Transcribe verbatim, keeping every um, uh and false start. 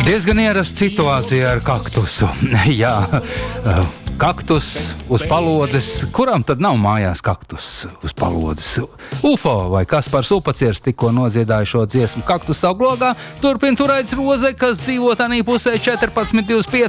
Diezgan ierasta situācija ar kaktusu. Jā, kaktus uz palodes. Kuram tad nav mājās kaktus uz palodes? Ufo vai Kaspars Upacieris tikko nodziedāja šo dziesmu kaktus savu glogā. Turpin turēts Roze, kas dzīvo tanī pusē četrpadsmit divdesmit